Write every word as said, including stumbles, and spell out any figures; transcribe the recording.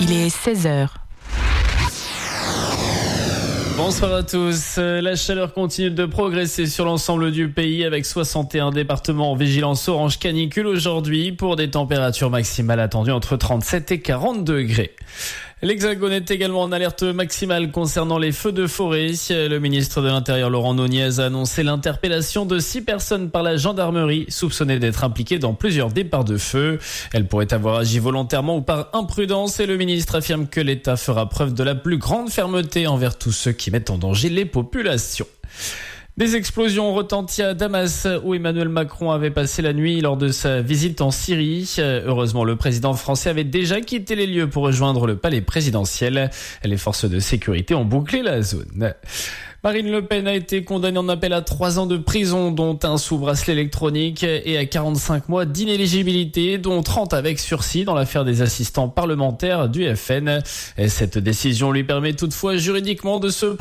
Il est seize heures. Bonsoir à tous. La chaleur continue de progresser sur l'ensemble du pays avec soixante et un départements en vigilance orange canicule aujourd'hui pour des températures maximales attendues entre trente-sept et quarante degrés. L'Hexagone est également en alerte maximale concernant les feux de forêt. Le ministre de l'Intérieur Laurent Nunez a annoncé l'interpellation de six personnes par la gendarmerie soupçonnées d'être impliquées dans plusieurs départs de feu. Elles pourraient avoir agi volontairement ou par imprudence et le ministre affirme que l'État fera preuve de la plus grande fermeté envers tous ceux qui mettent en danger les populations. Des explosions ont retenti à Damas où Emmanuel Macron avait passé la nuit lors de sa visite en Syrie. Heureusement, le président français avait déjà quitté les lieux pour rejoindre le palais présidentiel. Les forces de sécurité ont bouclé la zone. Marine Le Pen a été condamnée en appel à trois ans de prison, dont un sous bracelet électronique et à quarante-cinq mois d'inéligibilité, dont trente avec sursis dans l'affaire des assistants parlementaires du F N. Et cette décision lui permet toutefois juridiquement de se